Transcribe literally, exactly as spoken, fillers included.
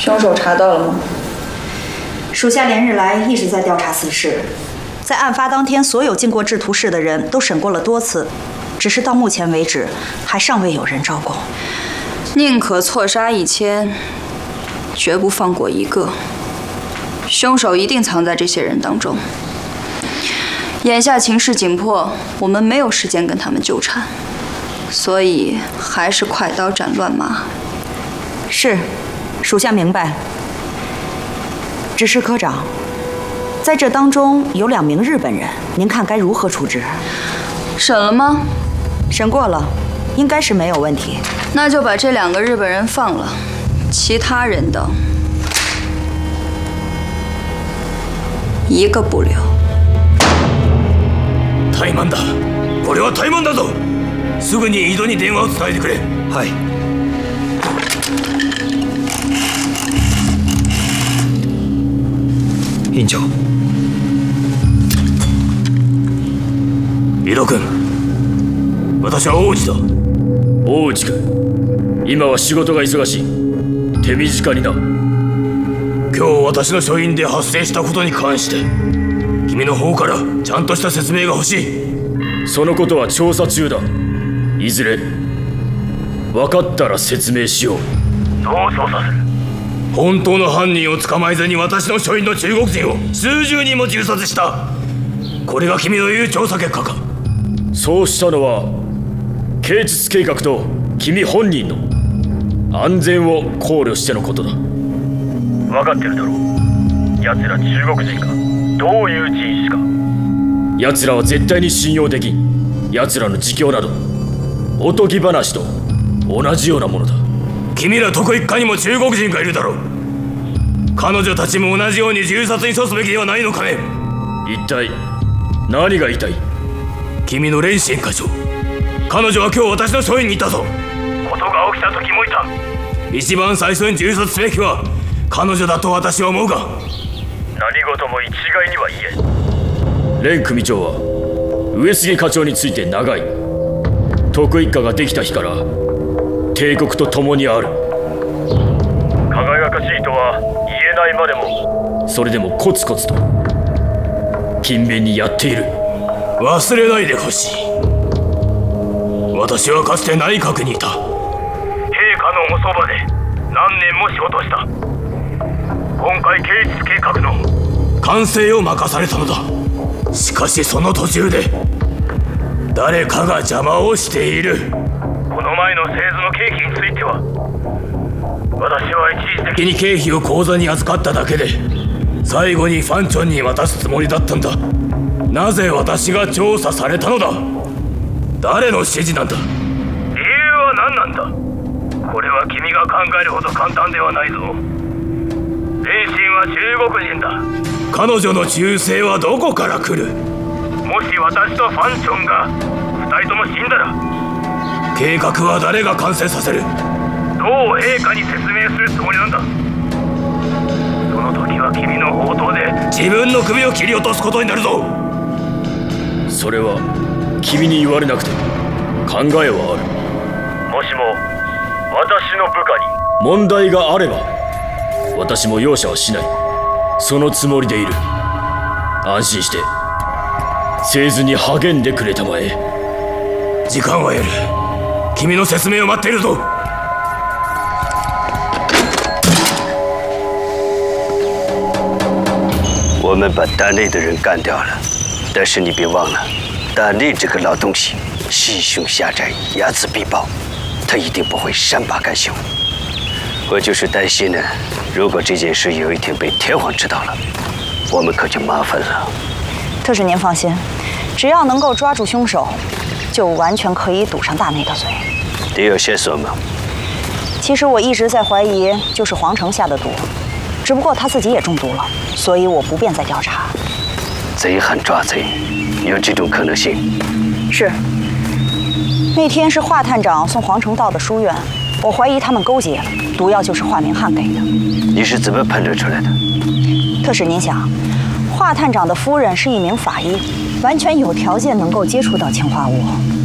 凶手查到了吗？ 属下连日来一直在调查此事，在案发当天，所有进过制图室的人都审过了多次，只是到目前为止，还尚未有人招供。 宁可错杀一千，绝不放过一个。凶手一定藏在这些人当中。眼下情势紧迫，我们没有时间跟他们纠缠，所以还是快刀斩乱麻。 是，属下明白。只是科长，在这当中有两名日本人，您看该如何处置？ 审了吗？ 审过了，应该是没有问题。 那就把这两个日本人放了，其他人的一个不留。 怠慢だ。これは怠慢だぞ。すぐに井戸に電話を伝えてくれ。はい。院長。井戸君、私は大内だ。 大内君、今は仕事が忙しい。手短にな。 今日私の署員で発生したことに関して君の方からちゃんとした説明が欲しい。 そのことは調査中だ。いずれ分かったら説明しよう。 どう調査する？本当の犯人を捕まえずに私の署員の中国人を数十人も銃殺した。これが君の言う調査結果か？ そうしたのは刑術計画と君本人の安全を考慮してのことだ。 分かってるだろう。奴ら中国人かどういう人種か。 奴らは絶対に信用できん。奴らの自供などおとぎ話と同じようなものだ。 君らどこ一家にも中国人がいるだろう。彼女たちも同じように銃殺に処すべきではないのかね。 一体何が言いたい？ 君の蓮心課長、彼女は今日私の署員にいたぞ。ことが起きた時もいた。一番最初に銃殺すべきは彼女だと私は思うが、何事も一概には言えん。 蓮組長は上杉課長について長い。徳一家ができた日から帝国と共にある。 輝かしいとは言えないまでも、 それでもコツコツと勤勉にやっている。 忘れないでほしい。私はかつて内閣にいた。陛下のおそばで何年も仕事した。今回刑術計画の完成を任されたのだ。しかしその途中で誰かが邪魔をしている。この前の製図の経費については私は一時的に経費を口座に預かっただけで最後にファンチョンに渡すつもりだったんだ。なぜ私が調査されたのだ？誰の指示なんだ？理由は何なんだ？これは君が考えるほど簡単ではないぞ。蓮心は中国人だ。彼女の忠誠はどこから来る？もし私とファンチョンが二人とも死んだら計画は誰が完成させる？どう陛下に説明するつもりなんだ？その時は君の宝刀で自分の首を切り落とすことになるぞ。 それは君に言われなくても考えはある。 もしも私の部下に問題があれば私も容赦はしない。そのつもりでいる。安心して製図に励んでくれたまえ。時間はやる。君の説明を待っているぞ。 我们把大内的人干掉了，但是你别忘了，大内这个老东西心胸狭窄，睚眦必报，他一定不会善罢甘休。我就是担心呢，如果这件事有一天被天皇知道了，我们可就麻烦了。 特使您放心，只要能够抓住凶手，就完全可以堵上大内的嘴。 你有线索吗？ 其实我一直在怀疑，就是皇城下的毒，只不过他自己也中毒了，所以我不便再调查。 贼喊抓贼，有这种可能性？ 是。那天是华探长送黄成道的书院，我怀疑他们勾结了，毒药就是华明翰给的。 你是怎么判断出来的？ 特使您想，华探长的夫人是一名法医，完全有条件能够接触到氰化物。